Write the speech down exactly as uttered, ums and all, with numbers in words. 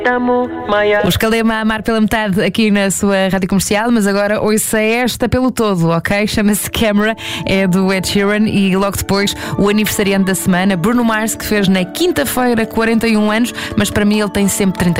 O Escalema a amar pela metade aqui na sua rádio comercial, mas agora ouça esta pelo todo, ok? Chama-se Camera, é do Ed Sheeran e logo depois o aniversariante da semana, Bruno Mars, que fez na quinta-feira quarenta e um anos, mas para mim ele tem sempre trinta e um.